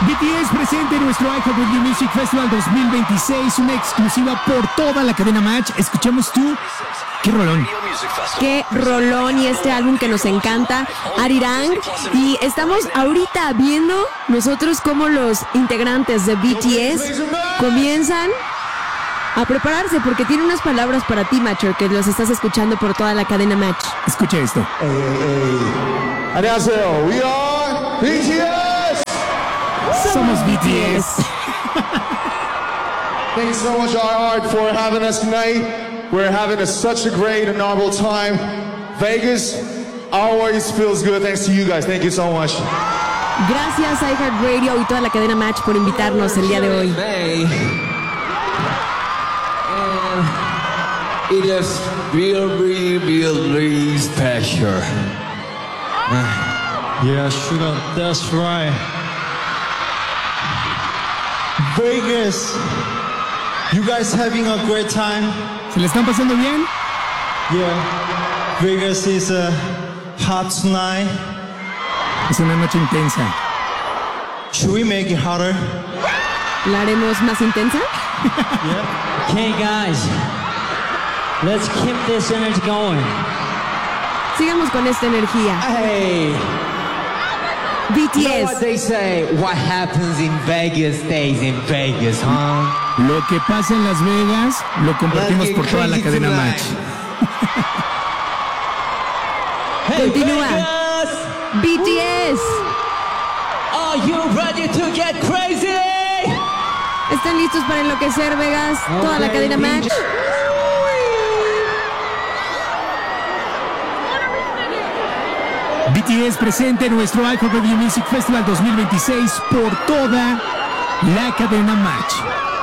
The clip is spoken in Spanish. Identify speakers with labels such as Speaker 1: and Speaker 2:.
Speaker 1: BTS presente en nuestro iHeartRadio Music Festival 2026, una exclusiva por toda la cadena Match. Escuchamos tú. ¡Qué rolón!
Speaker 2: ¡Qué rolón! Y este álbum que nos encanta, Arirang. Y estamos ahorita viendo nosotros cómo los integrantes de BTS comienzan a prepararse porque tiene unas palabras para ti, Macher, que los estás escuchando por toda la cadena Match.
Speaker 1: Escucha esto.
Speaker 3: 안녕하세요. We are BTS.
Speaker 1: Somos BTS.
Speaker 3: Thanks so much, iHeart, for having us tonight. We're having such a great and novel time. Vegas always feels good thanks to you guys. Thank you so much.
Speaker 2: Gracias a iHeartRadio y toda la cadena Match por invitarnos el día de hoy.
Speaker 4: It is really special.
Speaker 5: Yeah, sugar, that's right. Vegas, you guys having a great time?
Speaker 1: ¿Se le están pasando bien?
Speaker 5: Yeah, Vegas is hot tonight.
Speaker 1: Es una noche intensa.
Speaker 5: Should we make it hotter?
Speaker 2: ¿La haremos más intensa?
Speaker 5: Yeah.
Speaker 6: Okay, guys, let's keep this energy going.
Speaker 2: Sigamos con esta energía.
Speaker 4: Hey, you know what
Speaker 2: BTS.
Speaker 4: they say? What happens in Vegas stays in Vegas, huh?
Speaker 1: Lo que pasa en Las Vegas lo compartimos por toda la cadena Match.
Speaker 4: Hey,
Speaker 2: Continúa.
Speaker 4: Vegas,
Speaker 2: BTS.
Speaker 4: are you ready to get crazy?
Speaker 2: ¿Están listos para enloquecer, Vegas? Toda la cadena Match.
Speaker 1: BTS presente en nuestro iHeartRadio Music Festival 2026 por toda la cadena Match.